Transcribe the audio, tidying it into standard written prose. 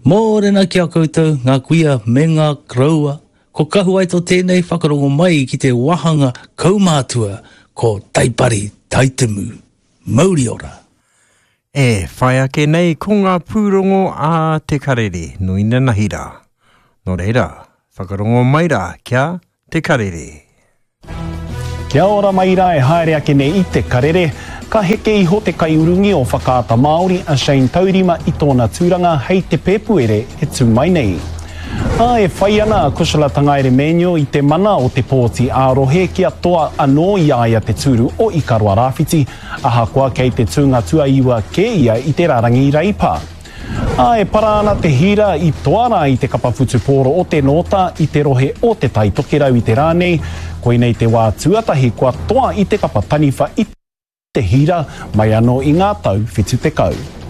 Mōrena ki a koutou, ngā kuia me ngā kraua, ko kahu ai tō tēnei whakarongo mai ki te wahanga kaumātua ko Taipari Taitumu, Mauri ora. E, whai ake nei ko ngā pūrongo a te karere, nui na hira. Nō reira, whakarongo maira kia te karere. Kia ora maira e haere ake nei I te karere, ka heke iho te kaiurungi o whakaata Māori a Shane Taurima I tōna tūranga hei te pēpuere he tū mai nei. E whai ana a Kushala Tangaire Menio I te mana o te pōti ārohe kia toa anō I aia te tūru o Ikaroa Rāwhiti, ahakoa kei te tūnga tua iwa ke ia I te rarangi Reipa. E para ana te hira I toara I te kapafutu pōro o te nota I te rohe o te tai tokerau I te rānei, koinei te wā tuatahi kua toa I te kapa taniwha I te hira mai anō I ngā tau whetū te kau.